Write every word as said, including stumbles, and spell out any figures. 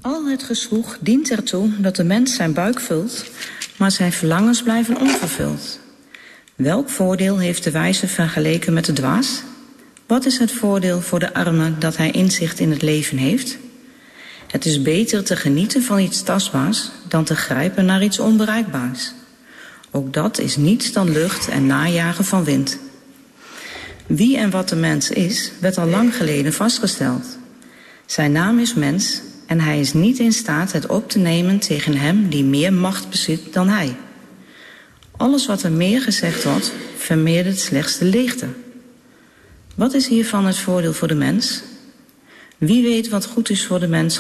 Al het gezwoeg dient ertoe dat de mens zijn buik vult, maar zijn verlangens blijven onvervuld. Welk voordeel heeft de wijze vergeleken met de dwaas? Wat is het voordeel voor de arme dat hij inzicht in het leven heeft? Het is beter te genieten van iets tastbaars dan te grijpen naar iets onbereikbaars. Ook dat is niets dan lucht en najagen van wind. Wie en wat de mens is, werd al lang geleden vastgesteld. Zijn naam is mens en hij is niet in staat het op te nemen tegen hem die meer macht bezit dan hij. Alles wat er meer gezegd wordt, vermeerdert slechts de leegte. Wat is hiervan het voordeel voor de mens? Wie weet wat goed is voor de mens